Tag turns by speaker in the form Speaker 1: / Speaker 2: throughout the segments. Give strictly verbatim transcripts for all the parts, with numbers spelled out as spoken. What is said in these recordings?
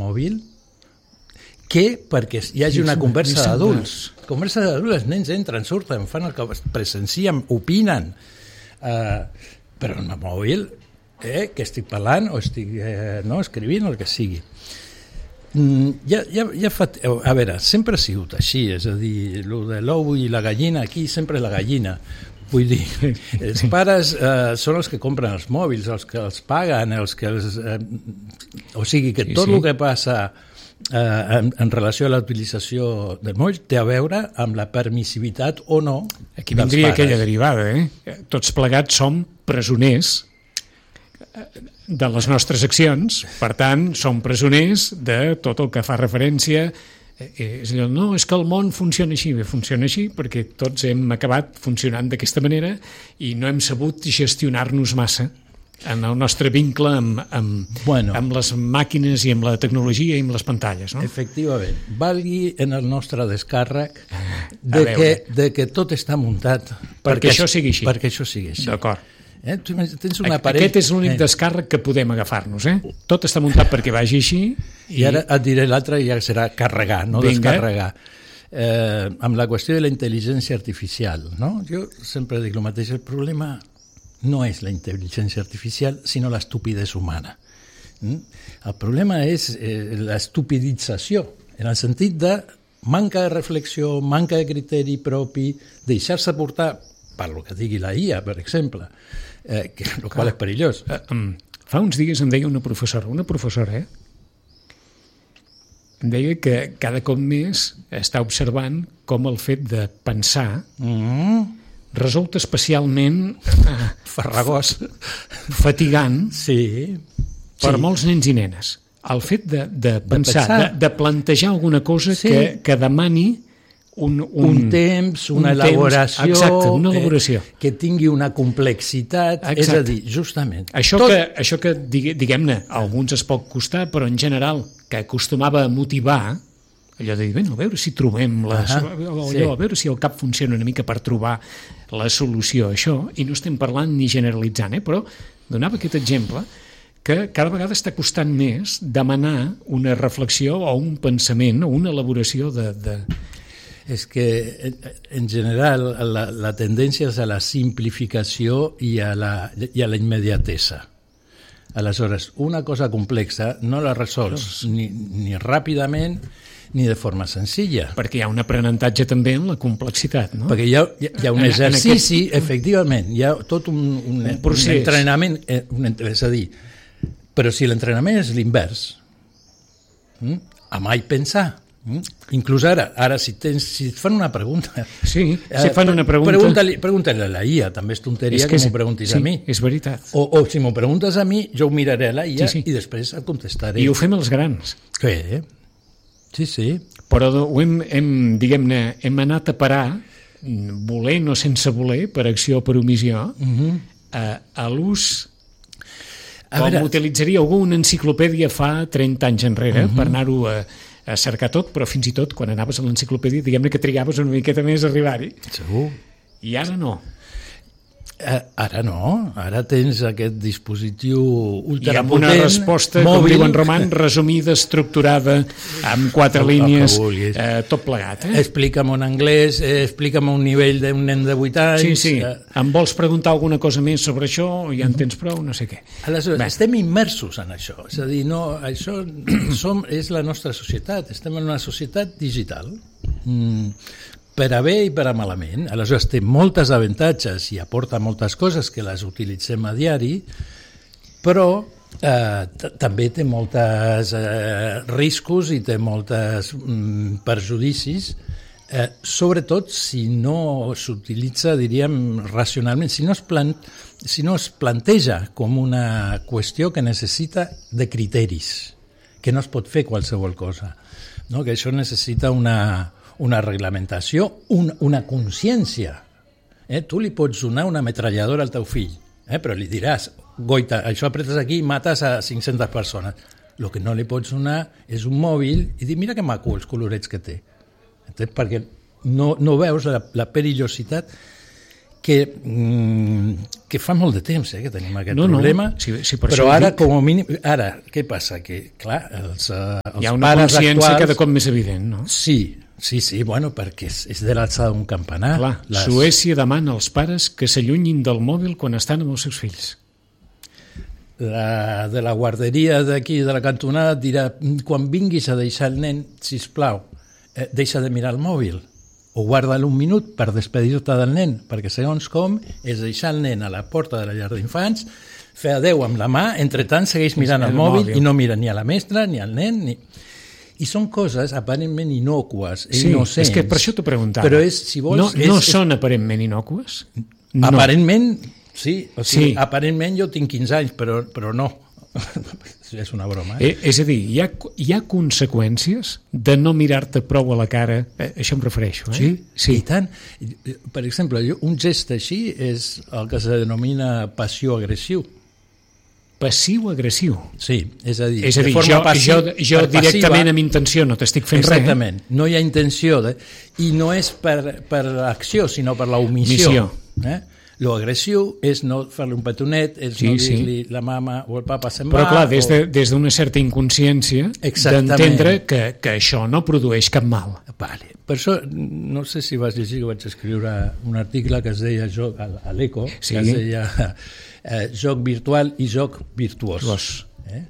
Speaker 1: mòbil que perquè hi hagi una conversa d'adults. Conversa d'adults, els nens entren, surten, fan el que presencien, opinen. Uh, però en el mòbil, eh, que estic parlant o estic eh, no, escrivint, el que sigui. Mm, ja, ja, ja fa, a veure, sempre ha sigut així, és a dir, el de l'ou i la gallina, aquí sempre és la gallina. Vull dir, els pares eh, són els que compren els mòbils, els que els paguen, els que els, eh, o sigui que tot sí, sí. el que passa eh, en, en relació a la utilització del mòbil té a veure amb la permissivitat o no.
Speaker 2: Aquí vindria aquella derivada, eh? Tots plegats som presoners de les nostres accions, per tant, som presoners de tot el que fa referència. És allò, no, és que el món funciona així, bé, funciona així perquè tots hem acabat funcionant d'aquesta manera i no hem sabut gestionar-nos massa en el nostre vincle amb, amb, bueno, amb les màquines i amb la tecnologia i amb les pantalles, no?
Speaker 1: Efectivament, valgui en el nostre descàrrec de, que, de que tot està muntat
Speaker 2: perquè, perquè això sigui així.
Speaker 1: Perquè això sigui així.
Speaker 2: D'acord.
Speaker 1: Eh? Tu tens un aparell...
Speaker 2: Aquest és l'únic eh. descàrrec que podem agafar-nos, eh? Tot està muntat perquè vagi així.
Speaker 1: I, I ara et diré l'altre i ja serà carregar, no Vinga. descarregar. Eh, amb la qüestió de la intel·ligència artificial, no? Jo sempre dic el mateix, el problema no és la intel·ligència artificial, sinó l'estupidesa humana. Mm? El problema és eh, l'estupidització, en el sentit de manca de reflexió, manca de criteri propi, deixar-se portar per el que digui la I A, per exemple, eh, que, el qual és perillós.
Speaker 2: Uh, um, fa uns dies em deia una professora, una professora, eh? Em deia que cada cop més està observant com el fet de pensar mm. resulta especialment uh,
Speaker 1: farragós,
Speaker 2: fatigant
Speaker 1: sí.
Speaker 2: per
Speaker 1: sí.
Speaker 2: molts nens i nenes. El fet de, de pensar, de, pensar. De, de plantejar alguna cosa sí. que, que demani Un, un,
Speaker 1: un temps, una
Speaker 2: un
Speaker 1: elaboració,
Speaker 2: temps, exacte, una elaboració.
Speaker 1: Eh, que tingui una complexitat, exacte. És a dir, justament...
Speaker 2: Això tot... que, això que diguem-ne, a alguns es pot costar, però en general, que acostumava a motivar, allò de dir, bé, a veure si trobem, la, uh -huh. allò, sí. a veure si el cap funciona una mica per trobar la solució a això, i no estem parlant ni generalitzant, eh, però donava aquest exemple que cada vegada està costant més demanar una reflexió o un pensament o una elaboració de... de
Speaker 1: és que en general la, la tendència és a la simplificació i a la, i a la immediatesa. Aleshores, una cosa complexa no la resols ni, ni ràpidament ni de forma senzilla.
Speaker 2: Perquè hi ha un aprenentatge també en la complexitat, no?
Speaker 1: Perquè hi ha, hi ha un exercici, aquest... efectivament, hi ha tot un, un, un, un entrenament, un, és a dir, però si l'entrenament és l'invers, hm? a mai pensar, Mm? Inclús ara, ara si, tens, si et fan una pregunta...
Speaker 2: Sí, si et fan una pregunta...
Speaker 1: Pregunta-li, pregunta-li a la I A, també és tonteria és que, que m'ho preguntis
Speaker 2: sí,
Speaker 1: a mi.
Speaker 2: És veritat.
Speaker 1: O, o si m'ho preguntes a mi, jo ho miraré a la I A sí, sí. i després et contestaré.
Speaker 2: I ho fem els grans.
Speaker 1: Què? Sí, sí.
Speaker 2: Però ho hem, hem, diguem-ne, hem anat a parar, volent o sense voler, per acció o per omissió, uh-huh. a, a l'ús... Com veure... utilitzaria algú una enciclopèdia fa trenta anys enrere, uh-huh. per anar-ho a... a cercar tot, però fins i tot quan anaves a l'enciclopèdia, diguem-ne que trigaves una miqueta més a arribar-hi.
Speaker 1: Segur.
Speaker 2: I ara no.
Speaker 1: Eh, ara no, ara tens aquest dispositiu ultrapotent,
Speaker 2: i amb una resposta,
Speaker 1: mòbil,
Speaker 2: com diuen Roman, resumida, estructurada, amb quatre el, línies, el eh, tot plegat. Eh?
Speaker 1: Explica'm en anglès, eh, explica'm un nivell d'un nen de vuit anys...
Speaker 2: Sí, sí, eh. em vols preguntar alguna cosa més sobre això, ja en tens prou, no sé què.
Speaker 1: Aleshores, Bé. estem immersos en això, és a dir, no, això som, és la nostra societat, estem en una societat digital, mm, per a bé i per a malament. Aleshores té moltes avantatges i aporta moltes coses que les utilitzem a diari, però eh, també té molts eh, riscos i té molts mm, perjudicis, eh, sobretot si no s'utilitza, diríem, racionalment, si no, es plant, si no es planteja com una qüestió que necessita de criteris, que no es pot fer qualsevol cosa, no? Que això necessita una... una reglamentació, un, una consciència. Eh? Tu li pots donar una ametralladora al teu fill, eh? però li diràs, goita, això apretes aquí i mates a cinc-centes persones. El que no li pots donar és un mòbil i dir, mira que maco els colorets que té. Entens? Perquè no, no veus la, la perillositat que, mm, que fa molt de temps eh, que tenim aquest
Speaker 2: no,
Speaker 1: problema,
Speaker 2: no. Sí, sí, per
Speaker 1: però ara,
Speaker 2: dic.
Speaker 1: com a mínim... Ara, què passa? Que, clar, els, uh, els
Speaker 2: Hi ha una
Speaker 1: pares
Speaker 2: consciència
Speaker 1: actuals...
Speaker 2: cada cop més evident, no?
Speaker 1: Sí, sí, sí, bueno, perquè és, és de l'alçada d'un campanar.
Speaker 2: Clar, les... Suècia demana als pares que s'allunyin del mòbil quan estan amb els seus fills.
Speaker 1: La, de la guarderia d'aquí, de la cantonada, dirà, quan vinguis a deixar el nen, sisplau, eh, deixa de mirar el mòbil, o guarda-lo un minut per despedir-te del nen, perquè segons com és deixar el nen a la porta de la llar d'infants, fer adeu amb la mà, entre tant segueix mirant el, el mòbil, mòbil i no mira ni a la mestra, ni al nen, ni... I són coses aparentment innocues,
Speaker 2: sí,
Speaker 1: innocents.
Speaker 2: És que per això t'ho preguntava.
Speaker 1: Però és, si vols...
Speaker 2: No,
Speaker 1: és,
Speaker 2: no
Speaker 1: és...
Speaker 2: són aparentment innocues? No.
Speaker 1: Aparentment... Sí, o sigui,
Speaker 2: sí.
Speaker 1: Aparentment jo tinc quinze anys, però, però no. És una broma.
Speaker 2: Eh? Eh, és a dir, hi ha, hi ha conseqüències de no mirar-te prou a la cara, eh, això em refereixo. Eh?
Speaker 1: Sí,
Speaker 2: sí,
Speaker 1: i tant. Per exemple, un gest així és el que se denomina passió-agressiu.
Speaker 2: Passiu-agressiu.
Speaker 1: Sí, és a dir,
Speaker 2: és a dir
Speaker 1: de forma
Speaker 2: jo,
Speaker 1: passiva,
Speaker 2: jo, jo directament passiva, amb intenció no t'estic fent
Speaker 1: exactament,
Speaker 2: res.
Speaker 1: Eh? No hi ha intenció, de, i no és per, per l'acció, sinó per l'omissió. Eh? Lo agressiu és no fer-li un petonet, és sí, no dir-li sí. La mama o el papa se'n va...
Speaker 2: Però clar, des
Speaker 1: d'una
Speaker 2: de, des d'una certa inconsciència d'entendre que, que això no produeix cap mal.
Speaker 1: Vale. Per això, no sé si vas llegir que vaig escriure un article que es deia joc, a l'Eco, sí. Que es deia eh, joc virtual i joc virtuós. Eh?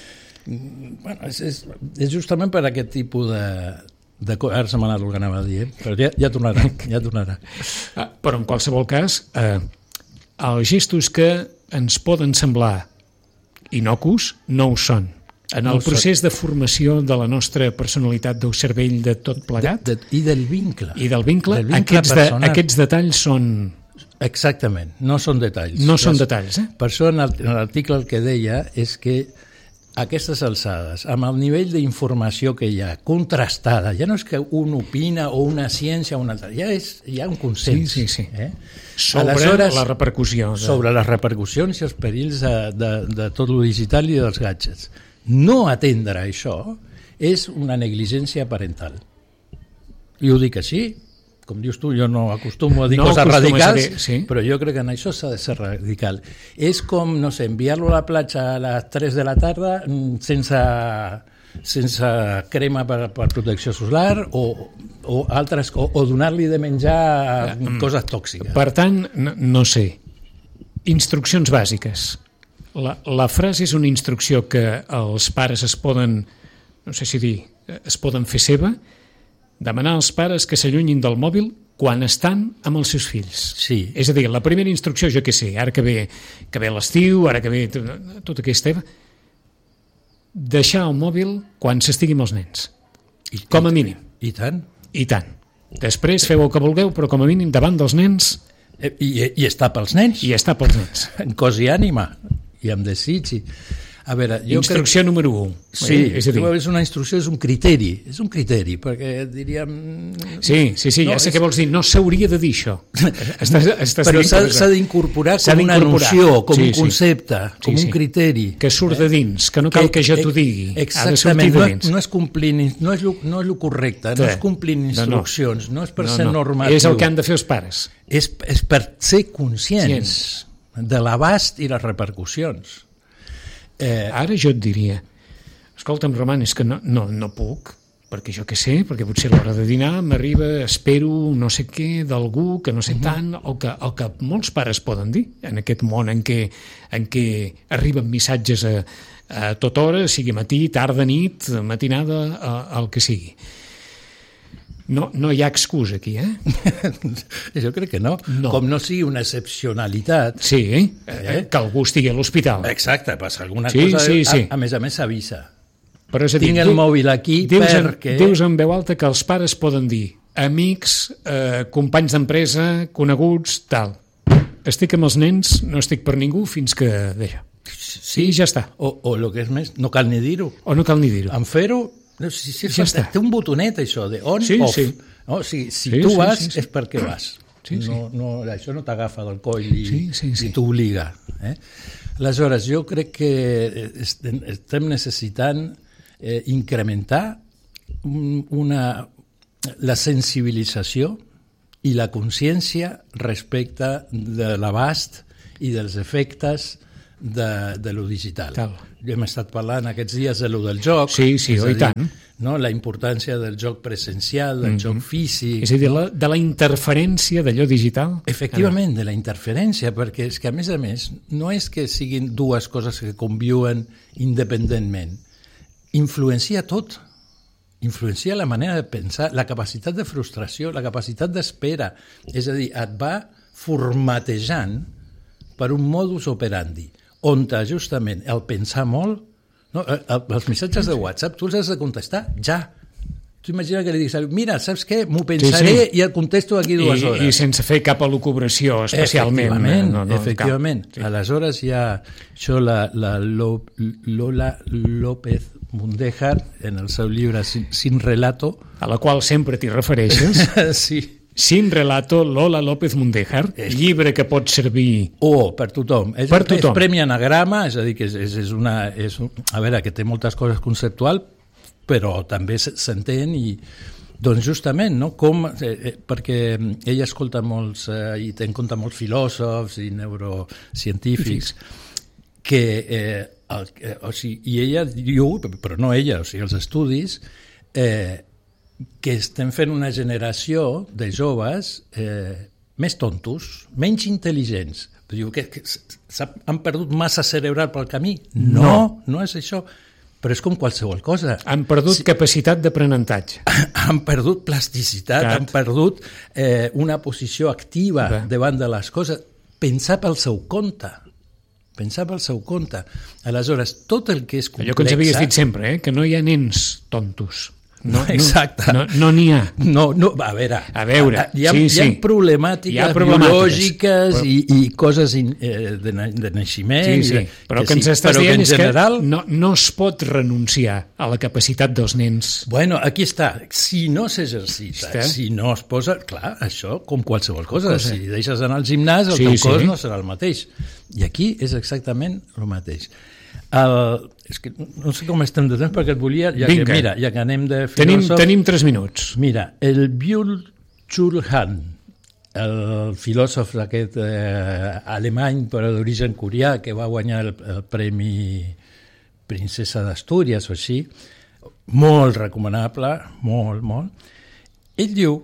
Speaker 1: Bueno, és, és, és justament per aquest tipus de... De, ara se m'ha anat el que anava a dir, eh? Però ja, ja tornarà, ja tornarà.
Speaker 2: Ah, però en qualsevol cas, eh, els gestos que ens poden semblar innocus no ho són. En el no procés són. De formació de la nostra personalitat, del cervell, de tot plegat...
Speaker 1: De, de, I del vincle.
Speaker 2: I del vincle,
Speaker 1: del vincle
Speaker 2: aquests, de, aquests detalls són...
Speaker 1: Exactament, no són detalls.
Speaker 2: No són detalls, eh?
Speaker 1: Per això en l'article el que deia és que aquestes alçades, amb el nivell d'informació que hi ha, contrastada, ja no és que un opina o una ciència o una altra, ja és, hi ha un consens.
Speaker 2: Sí, sí, sí.
Speaker 1: Eh?
Speaker 2: Sobre Aleshores, la repercussió. De...
Speaker 1: Sobre les repercussions i els perills de, de, de tot lo digital i dels gadgets. No atendre això és una negligència parental. I ho dic així, com dius tu, jo no acostumo a dir no coses radicals, dir, sí. Però jo crec que en això s'ha de ser radical. És com, no sé, enviar-lo a la platja a les tres de la tarda sense, sense crema per, per protecció solar o, o, altres, o, o donar-li de menjar mm. coses tòxiques.
Speaker 2: Per tant, no, no sé, instruccions bàsiques. La, la frase és una instrucció que els pares es poden, no sé si dir, es poden fer seva, demanar als pares que s'allunyin del mòbil quan estan amb els seus fills.
Speaker 1: Sí.
Speaker 2: És a dir, la primera instrucció, jo què sé, ara que ve, que ve l'estiu, ara que ve tot aquest tema, deixar el mòbil quan s'estigui amb els nens.
Speaker 1: I,
Speaker 2: com a mínim.
Speaker 1: I tant.
Speaker 2: I tant. Després feu el que vulgueu, però com a mínim davant dels nens...
Speaker 1: I, i, i està pels nens.
Speaker 2: I està pels nens.
Speaker 1: En cos i ànima, i amb desig. I... A veure, jo
Speaker 2: instrucció crec... número un.
Speaker 1: Sí, eh? És, a dir... és una instrucció, és un criteri, és un criteri, perquè diríem...
Speaker 2: Sí, sí, sí, no, ja sé és... què vols dir, no s'hauria de dir això. Estàs, estàs
Speaker 1: Però s'ha d'incorporar com una noció, com sí, un concepte, sí. com sí, un criteri.
Speaker 2: Que surt de dins, que no cal que, que jo t'ho digui.
Speaker 1: Exactament, no, no és complint, no és lo, no és lo correcte, no és complint instruccions, no, no. no és per no, ser no. normatiu.
Speaker 2: És el que han de fer els pares.
Speaker 1: És, és per ser conscients Cients. de l'abast i les repercussions.
Speaker 2: Eh, Ara jo et diria, escolta'm, Roman, és que no, no, no puc, perquè jo què sé, perquè potser a l'hora de dinar m'arriba, espero no sé què d'algú que no sé tant, o que, el que molts pares poden dir en aquest món en què, en què arriben missatges a, a tota hora, sigui matí, tarda, nit, matinada, a, el que sigui. No, no hi ha excusa aquí, eh?
Speaker 1: Jo crec que no. no. Com no sigui una excepcionalitat.
Speaker 2: Sí, eh? Eh? Que algú estigui a l'hospital.
Speaker 1: Exacte, passa alguna
Speaker 2: sí,
Speaker 1: cosa.
Speaker 2: Sí, sí.
Speaker 1: A, a més a més s'avisa.
Speaker 2: Però és a dir,
Speaker 1: tinc el mòbil aquí
Speaker 2: dius
Speaker 1: perquè...
Speaker 2: En, dius en veu alta que els pares poden dir amics, eh, companys d'empresa, coneguts, tal. Estic amb els nens, no estic per ningú fins que... Deixa. Sí, ja està.
Speaker 1: O, o el que és més, no cal ni dir-ho.
Speaker 2: O no cal ni dir-ho.
Speaker 1: En fer-ho... No, si, si
Speaker 2: ja
Speaker 1: està. Té un botonet, això, de on,
Speaker 2: sí,
Speaker 1: off.
Speaker 2: Sí.
Speaker 1: No, si si
Speaker 2: sí,
Speaker 1: tu
Speaker 2: sí,
Speaker 1: vas,
Speaker 2: sí, sí.
Speaker 1: és perquè vas.
Speaker 2: Sí, sí.
Speaker 1: No, no, això no t'agafa del coll i,
Speaker 2: sí, sí, sí.
Speaker 1: i t'obliga. Eh? Aleshores, jo crec que estem necessitant eh, incrementar una, la sensibilització i la consciència respecte de l'abast i dels efectes de, de lo digital.
Speaker 2: Tal.
Speaker 1: Hem estat parlant aquests dies de lo del joc.
Speaker 2: Sí, sí, oi tant.
Speaker 1: No? La importància del joc presencial, del mm-hmm. joc físic.
Speaker 2: És a dir, la, de la interferència d'allò digital?
Speaker 1: Efectivament, de la interferència, perquè és que, a més a més, no és que siguin dues coses que conviuen independentment. Influencia tot. Influencia la manera de pensar, la capacitat de frustració, la capacitat d'espera. És a dir, et va formatejant per un modus operandi, on justament el pensar molt, no, els missatges de WhatsApp tu els has de contestar ja. Tu imagina que li diguis, mira, saps què? M'ho pensaré sí, sí. i et contesto aquí dues
Speaker 2: I,
Speaker 1: hores.
Speaker 2: I sense fer cap elucubració especialment.
Speaker 1: Efectivament,
Speaker 2: no, no,
Speaker 1: efectivament. Sí. Aleshores hi ha això, la, la Lola López Mundéjar, en el seu llibre Sin, Sin Relato,
Speaker 2: a la qual sempre t'hi refereixes.
Speaker 1: Sí.
Speaker 2: Sin Relato, Lola López Mundéjar, llibre que pot servir...
Speaker 1: Oh, per tothom. És,
Speaker 2: per tothom.
Speaker 1: És premi anagrama, és a dir, que és, és una... És, a veure, que té moltes coses conceptuals, però també s'entén i... Doncs justament, no? Com, eh, perquè ell escolta molts, eh, i té en compte molts filòsofs i neurocientífics, que... Eh, el, eh, o sigui, i ella diu, però no ella, o sigui, els estudis... Eh, que estem fent una generació de joves eh, més tontos, menys intel·ligents. Diu que, que han perdut massa cerebral pel camí. No, no, no és això. Però és com qualsevol cosa.
Speaker 2: Han perdut sí. capacitat d'aprenentatge.
Speaker 1: Han perdut plasticitat, Cat. han perdut eh, una posició activa Bé. davant de les coses. Pensar pel seu compte. Pensar pel seu compte. Aleshores, tot el que és complex...
Speaker 2: Allò que ens havies dit sempre, eh? Que no hi ha nens tontos. No,
Speaker 1: exacte.
Speaker 2: No n'hi no, no ha.
Speaker 1: No, no, a veure,
Speaker 2: a veure
Speaker 1: hi ha,
Speaker 2: sí,
Speaker 1: hi ha
Speaker 2: sí.
Speaker 1: problemàtiques, hi ha problemàtiques biològiques però... i, i coses in, eh, de, de naixement.
Speaker 2: Sí, sí.
Speaker 1: I,
Speaker 2: però
Speaker 1: que
Speaker 2: que ens
Speaker 1: sí,
Speaker 2: estàs
Speaker 1: però
Speaker 2: dient
Speaker 1: que
Speaker 2: és
Speaker 1: general...
Speaker 2: que no, no es pot renunciar a la capacitat dels nens.
Speaker 1: Bueno, aquí està. Si no s'exercita, està? si no es posa... Clar, això com qualsevol cosa. cosa. Si deixes d'anar al gimnàs, el sí, teu cos sí. no serà el mateix. I aquí és exactament el mateix. El, és que no sé com estem de temps perquè et volia, ja que, mira, ja que anem de filòsof...
Speaker 2: Tenim, tenim tres minuts.
Speaker 1: Mira, el Byung-Chul Han, el filòsof aquest eh, alemany però d'origen coreà que va guanyar el, el Premi Princesa d'Astúries o així, molt recomanable, molt, molt. Ell diu,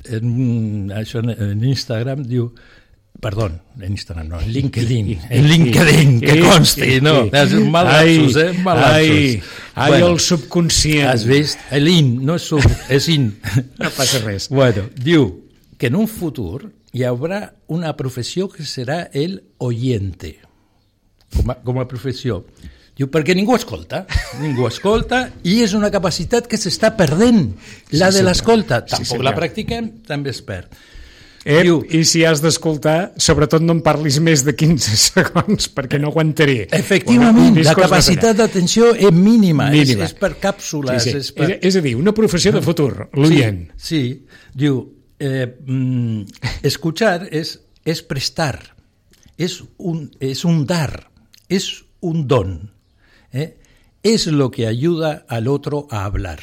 Speaker 1: en, això en Instagram, diu... Perdó, en Instagram no, en LinkedIn, en LinkedIn, que consti, no, és un mal lapsus, eh, mal lapsus.
Speaker 2: Ai, bueno, el subconscient.
Speaker 1: Has vist? L'in, no és sub, és in.
Speaker 2: No passa res.
Speaker 1: Bueno, diu que en un futur hi haurà una professió que serà el oyente, com a, com a professió. Diu, perquè ningú escolta, ningú escolta, i és una capacitat que s'està perdent, la sí, de l'escolta. Tampoc sí, la practiquem, també es perd.
Speaker 2: Eh, Diu, I si has d'escoltar, sobretot no em parlis més de quinze segons, perquè no aguantaré.
Speaker 1: Efectivament, la capacitat d'atenció és mínima, mínima. És, és per càpsules.
Speaker 2: Sí, sí.
Speaker 1: És, per...
Speaker 2: És, és a dir, una professió de futur, l'oient.
Speaker 1: Sí, sí, diu, eh, mm, escuchar és, és prestar, és un, és un dar, és un don, eh? És lo que ayuda al otro a hablar.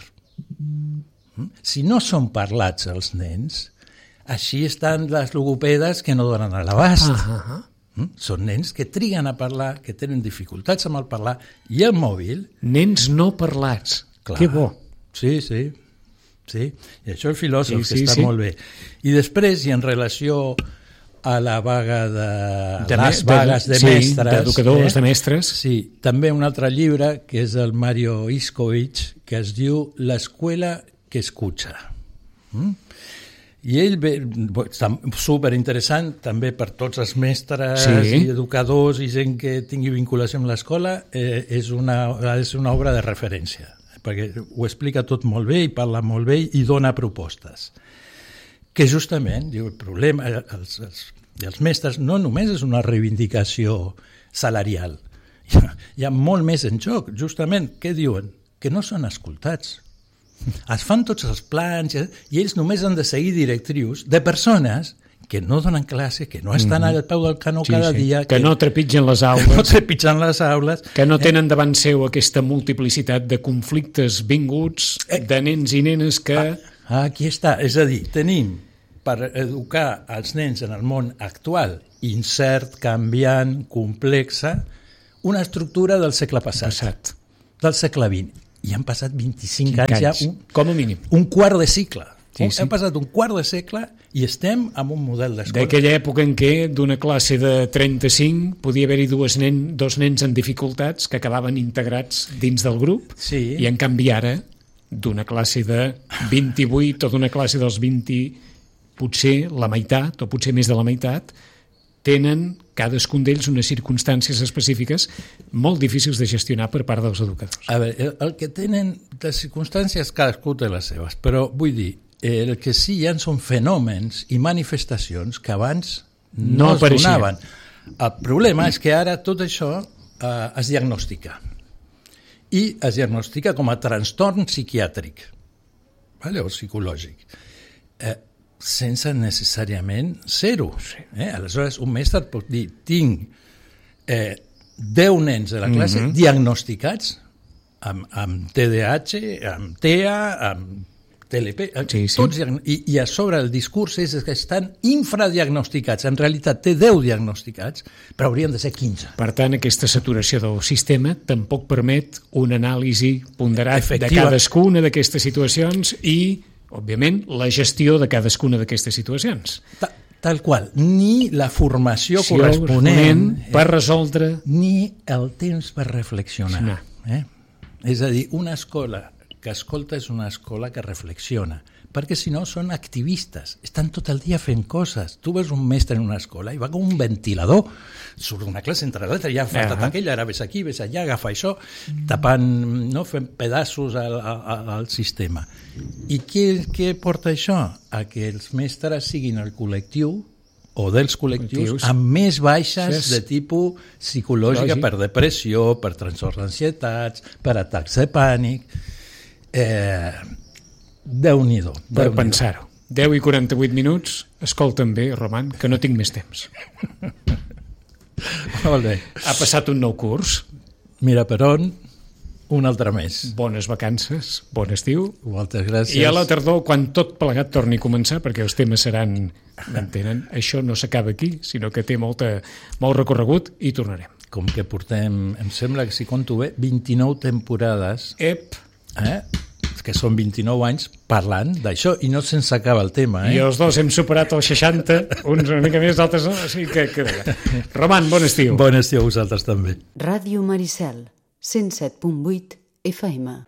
Speaker 1: Si no són parlats els nens... Així estan les logopedes que no donen a l'abast. Uh-huh. Mm? Són nens que triguen a parlar, que tenen dificultats amb el parlar, i el mòbil...
Speaker 2: Nens no parlats.
Speaker 1: Clar.
Speaker 2: Que bo.
Speaker 1: Sí, sí. sí. I això el filòsof, sí, sí, que està
Speaker 2: sí.
Speaker 1: molt bé. I després, i en relació a la vaga de...
Speaker 2: de
Speaker 1: les vagues de, de
Speaker 2: sí,
Speaker 1: mestres...
Speaker 2: d'educadors,
Speaker 1: eh?
Speaker 2: de mestres.
Speaker 1: Sí, també un altre llibre, que és del Mario Iskovich, que es diu L'escuela que escucha. Mm? I ell ve, està superinteressant també per tots els mestres sí. i educadors i gent que tingui vinculació amb l'escola, eh, és, una, és una obra de referència, perquè ho explica tot molt bé i parla molt bé i dona propostes. Que justament, diu, el problema, els, els, els mestres no només és una reivindicació salarial, hi ha, hi ha molt més en joc, justament, què diuen? Que no són escoltats. Es fan tots els plans i ells només han de seguir directrius de persones que no donen classe, que no estan mm-hmm. al peu del canó sí, cada sí. dia.
Speaker 2: Que, que no trepitgen les aules.
Speaker 1: Que no trepitgen les aules.
Speaker 2: Que no tenen eh? davant seu aquesta multiplicitat de conflictes vinguts, eh? de nens i nenes que...
Speaker 1: Ah, aquí està, és a dir, tenim per educar els nens en el món actual, incert, canviant, complexa, una estructura del segle passat,
Speaker 2: Passat.
Speaker 1: del segle vint. I han passat vint-i-cinc anys,
Speaker 2: anys,
Speaker 1: ja, un,
Speaker 2: com a mínim.
Speaker 1: un quart de segle.
Speaker 2: Sí, sí.
Speaker 1: Hem passat un quart de segle i estem amb un model d'escola.
Speaker 2: D'aquella època en què d'una classe de trenta-cinc podia haver-hi dues nen, dos nens en dificultats que acabaven integrats dins del grup,
Speaker 1: Sí.
Speaker 2: i en canvi ara d'una classe de vint-i-vuit o d'una classe dels vint, potser la meitat o potser més de la meitat, tenen cadascun d'ells unes circumstàncies específiques molt difícils de gestionar per part dels educadors.
Speaker 1: A veure, el, el que tenen les circumstàncies, cadascú té les seves, però vull dir, el que sí hi ha són fenòmens i manifestacions que abans no,
Speaker 2: No
Speaker 1: es
Speaker 2: apareixien.
Speaker 1: donaven. El problema és que ara tot això eh, es diagnostica. I es diagnostica com a trastorn psiquiàtric, vale? O psicològic, eh, sense necessàriament ser-ho. Eh? Aleshores, un mestre pot dir, tinc eh, deu nens de la classe mm-hmm. diagnosticats amb, amb T D A H, amb T E A, amb T L P,
Speaker 2: Sí, sí.
Speaker 1: tots, i, i a sobre el discurs és que estan infradiagnosticats. En realitat té deu diagnosticats, però haurien de ser quinze.
Speaker 2: Per tant, aquesta saturació del sistema tampoc permet una anàlisi ponderat de
Speaker 1: Efectiva.
Speaker 2: cadascuna d'aquestes situacions i, òbviament, la gestió de cadascuna d'aquestes situacions.
Speaker 1: Ta, tal qual. Ni la formació
Speaker 2: Sí,
Speaker 1: corresponent,
Speaker 2: per resoldre...
Speaker 1: ni el temps per reflexionar.
Speaker 2: No.
Speaker 1: Eh? És a dir, una escola que escolta és una escola que reflexiona, perquè si no són activistes, estan tot el dia fent coses. Tu veus un mestre en una escola i va com un ventilador, surt una classe entre l'altra, ja ha faltat
Speaker 2: Ah.
Speaker 1: aquella, ara ves aquí, ves allà, agafa això, tapant, no, fent pedaços al, al, al sistema. I què, què porta això? A que els mestres siguin el col·lectiu o dels col·lectius
Speaker 2: Col·lectius.
Speaker 1: amb més baixes
Speaker 2: Sí.
Speaker 1: de tipus psicològica,
Speaker 2: Lògic.
Speaker 1: per depressió, per trastorns d'ansietats, per atacs de pànic. Eh, Déu-n'hi-do.
Speaker 2: Per
Speaker 1: Déu-n'hi-do.
Speaker 2: pensar-ho. deu i quaranta-vuit minuts, escolta'm bé, Roman, que no tinc més temps.
Speaker 1: Molt bé.
Speaker 2: Ha passat un nou curs,
Speaker 1: Mira per on, un altre mes.
Speaker 2: bones vacances, bon estiu,
Speaker 1: Moltes gràcies.
Speaker 2: i a la tardor, quan tot plegat torni a començar, perquè els temes seran, m'entenen, això no s'acaba aquí, sinó que té molta, molt recorregut i tornarem.
Speaker 1: Com que portem, em sembla que si conto bé, vint-i-nou temporades,
Speaker 2: Ep,
Speaker 1: eh? que són vint-i-nou anys parlant d'això, i no se'ns acaba el tema. Eh?
Speaker 2: i els dos hem superat els seixanta, uns una mica més, d'altres no, o sigui que... que... Roman, bon estiu.
Speaker 1: Bon estiu a vosaltres també.
Speaker 3: Ràdio Maricel, cent set punt vuit F M.